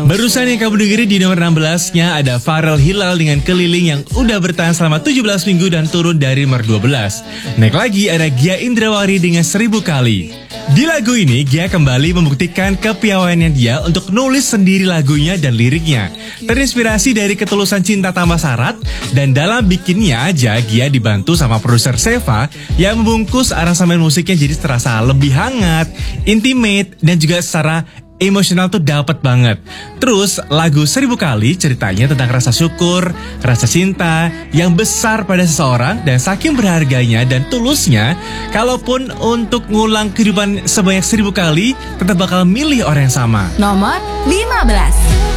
Barusan yang kamu dengerin di nomor 16-nya ada Farel Hilal dengan Keliling yang udah bertahan selama 17 minggu dan turun dari nomor 12. Naik lagi ada Gia Indrawari dengan 1000 Kali. Di lagu ini, Gia kembali membuktikan kepiawaiannya dia untuk nulis sendiri lagunya dan liriknya. Terinspirasi dari ketulusan cinta tanpa syarat, dan dalam bikinnya aja Gia dibantu sama produser Seva yang membungkus aransemen musiknya jadi terasa lebih hangat, intimate, dan juga secara emosional tuh dapat banget. Terus lagu 1000 Kali ceritanya tentang rasa syukur, rasa cinta yang besar pada seseorang dan saking berharganya dan tulusnya, kalaupun untuk ngulang kehidupan sebanyak 1000 kali, tetap bakal milih orang yang sama. Nomor 15.